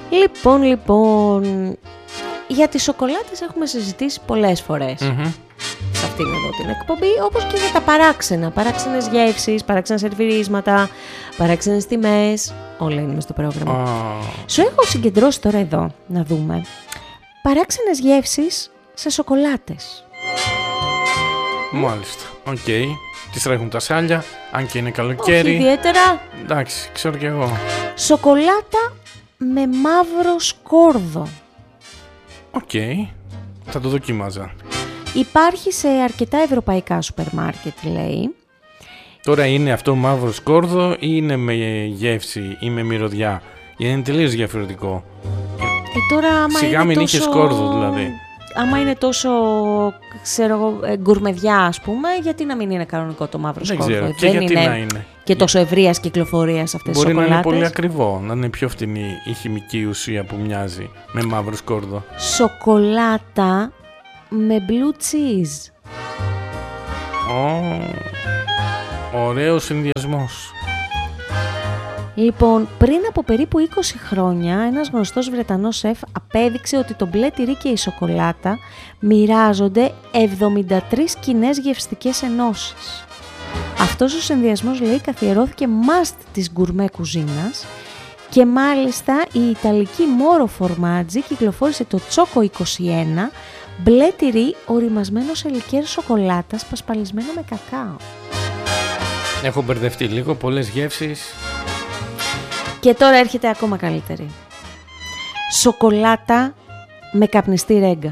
Λοιπόν, για τις σοκολάτες έχουμε συζητήσει πολλές φορές σε αυτήν εδώ την εκπομπή, όπως και για τα παράξενες γεύσεις, παράξενα σερβιρίσματα, παράξενες τιμές, όλα είναι μες στο πρόγραμμα. Σου έχω συγκεντρώσει τώρα εδώ, να δούμε, παράξενες γεύσεις σε σοκολάτες. Μάλιστα, οκ. Τις τρέχουν τα σάλια, αν και είναι καλοκαίρι. Όχι ιδιαίτερα. Εντάξει, ξέρω κι εγώ. Σοκολάτα με μαύρο σκόρδο. Οκ, θα το δοκίμαζα. Υπάρχει σε αρκετά ευρωπαϊκά σούπερ μάρκετ, λέει. Τώρα είναι αυτό μαύρο σκόρδο ή είναι με γεύση ή με μυρωδιά? Είναι τελείως διαφορετικό. Τώρα, άμα σιγά μην είχε σκόρδο δηλαδή. Άμα είναι τόσο, γκουρμεδιά, ας πούμε, γιατί να μην είναι κανονικό το μαύρο σκόρδο? Δεν ξέρω. Και γιατί να είναι. Και τόσο ευρείας κυκλοφορίας αυτές τις σοκολάτες. Μπορεί να είναι πολύ ακριβό, να είναι πιο φτηνή η χημική ουσία που μοιάζει με μαύρο σκόρδο. Σοκολάτα με blue cheese. Ωραίος συνδυασμός. Λοιπόν, πριν από περίπου 20 χρόνια, ένας γνωστός Βρετανός σεφ απέδειξε ότι το μπλε τυρί και η σοκολάτα μοιράζονται 73 κοινές γευστικές ενώσεις. Αυτός ο συνδυασμός, λέει, καθιερώθηκε must της γκουρμέ κουζίνας και μάλιστα η Ιταλική Moro Formaggi κυκλοφόρησε το Choco 21, μπλε τυρί οριμασμένο σε λικέρ σοκολάτας πασπαλισμένο με κακάο. Έχω μπερδευτεί λίγο, πολλές γεύσεις. Και τώρα έρχεται ακόμα καλύτερη. Σοκολάτα με καπνιστή ρέγγα.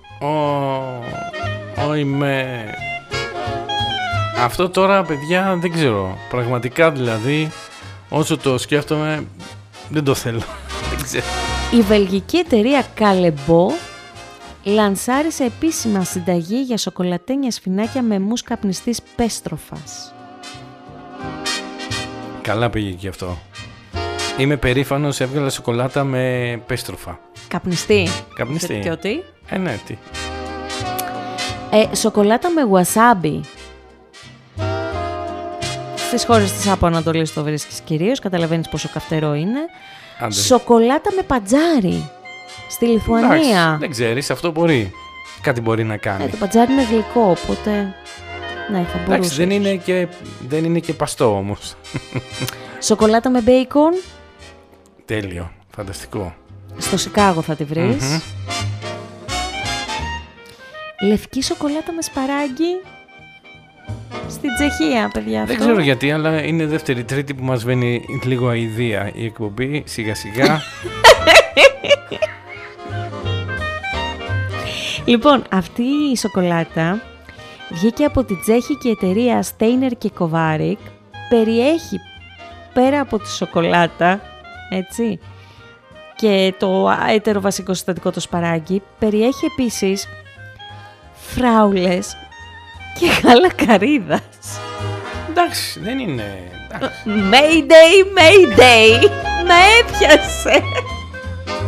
Αυτό τώρα, παιδιά, δεν ξέρω. Πραγματικά δηλαδή, όσο το σκέφτομαι, δεν το θέλω. Δεν ξέρω. Η βελγική εταιρεία Callebaut λανσάρισε επίσημα συνταγή για σοκολατένια σφινάκια με μους καπνιστής πέστροφας. Καλά πήγε και αυτό. Είμαι περήφανος, έβγαλα σοκολάτα με πέστροφα. Καπνιστή. Και ότι? Ναι, τι. Σοκολάτα με wasabi. Στις χώρες της Άπο Ανατολής το βρίσκεις κυρίως, καταλαβαίνεις πόσο καυτερό είναι. Άντε. Σοκολάτα με πατζάρι. Στη Λιθουανία. Εντάξει, δεν ξέρεις, αυτό μπορεί. Κάτι μπορεί να κάνει. Το πατζάρι είναι γλυκό, οπότε ναι, θα μπορούσε. Εντάξει, δεν είναι και παστό όμως. Σοκολάτα με μπέικον. Τέλειο, φανταστικό. Στο Σικάγο θα τη βρεις. Λευκή σοκολάτα με σπαράγγι. Στην Τσεχία, παιδιά. Δεν ξέρω γιατί, αλλά είναι δεύτερη-τρίτη που μας βαίνει λίγο αηδία η εκπομπή, σιγά-σιγά. Λοιπόν, αυτή η σοκολάτα βγήκε από τη τσέχικη εταιρεία Steiner και Kovarik. Περιέχει, πέρα από τη σοκολάτα, έτσι, και το έτερο βασικό συστατικό το σπαράγγι, περιέχει επίσης φράουλες και γάλα καρύδας. Εντάξει, δεν είναι... Mayday, Mayday, με έπιασε.